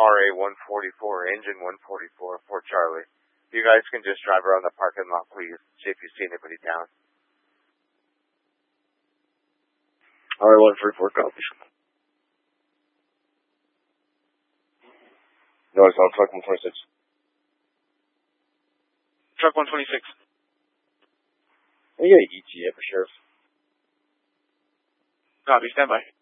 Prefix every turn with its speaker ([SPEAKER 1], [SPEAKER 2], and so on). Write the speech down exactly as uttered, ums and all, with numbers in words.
[SPEAKER 1] R A one forty-four, engine one forty-four, for Charlie. You guys can just drive around the parking lot, please. See if you see anybody down.
[SPEAKER 2] R A one forty-four, copy. No, it's on truck one twenty-six.
[SPEAKER 3] Truck one twenty-six.
[SPEAKER 2] I got E T A for sheriff.
[SPEAKER 3] Copy, stand by.